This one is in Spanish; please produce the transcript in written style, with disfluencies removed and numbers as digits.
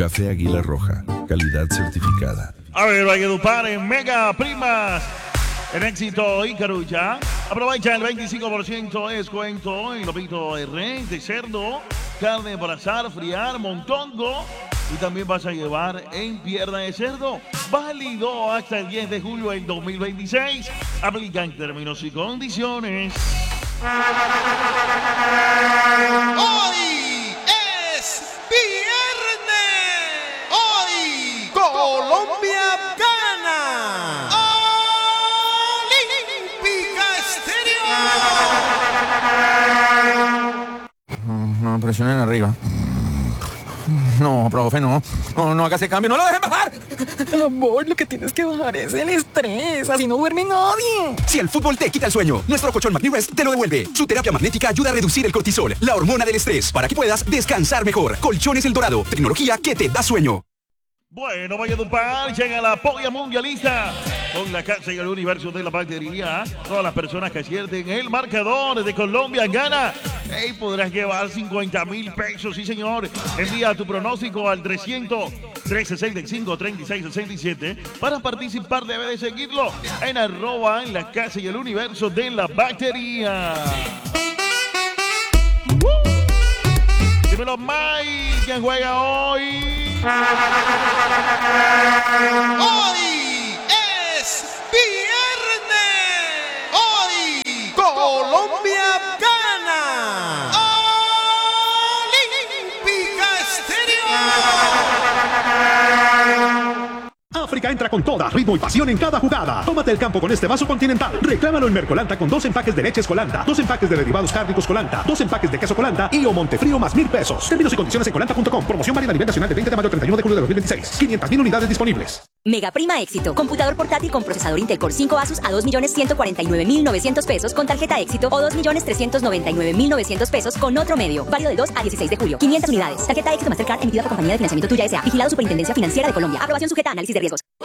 Café Águila Roja, calidad certificada. A ver, Valledupar en Mega Primas. En Éxito y Carulla. Aprovecha el 25% de descuento en lomito de res, de cerdo, carne para asar, friar, montongo. Y también vas a llevar en pierna de cerdo. Válido hasta el 10 de julio del 2026. Aplica en términos y condiciones. Hoy es viernes. Hoy Colombia gana. Olímpica Estéreo. No, presionen arriba. No, profe, no, haga ese cambio, no lo dejen bajar. Amor, lo que tienes que bajar es el estrés, así no duerme nadie. Si el fútbol te quita el sueño, nuestro colchón MagniRest te lo devuelve. Su terapia magnética ayuda a reducir el cortisol, la hormona del estrés, para que puedas descansar mejor. Colchones El Dorado, tecnología que te da sueño. Bueno, Valledupar llega a la polla mundialista con la casa y el universo de la batería. Todas las personas que acierten el marcador de Colombia gana. Y podrás llevar 50,000 pesos, sí señor. Envía tu pronóstico al 300-365-3667. Para participar debe de seguirlo en @ en la casa y el universo de la batería. Dímelo, Mike, ¿quién juega hoy? Hoy es viernes. Hoy Colombia gana. Olímpica Estéreo. África entra con toda, ritmo y pasión en cada jugada. Tómate el campo con este vaso Continental. Reclámalo en Mercolanta con 2 empaques de leche Colanta, 2 empaques de derivados cárnicos Colanta, 2 empaques de queso Colanta y o Montefrío más 1,000 pesos. Términos y condiciones en colanta.com. Promoción válida a nivel nacional de 20 de mayo al 31 de julio de 2026. 500,000 unidades disponibles. Mega Prima Éxito. Computador portátil con procesador Intel Core 5 Asus a 2.149.900 pesos con tarjeta Éxito o 2.399.900 pesos con otro medio. Válido del 2 a 16 de julio. 500 unidades. Tarjeta Éxito Mastercard emitida por Compañía de Financiamiento Tuya S.A. Vigilado Superintendencia Financiera de Colombia. Aprobación sujeta a análisis de riesgos.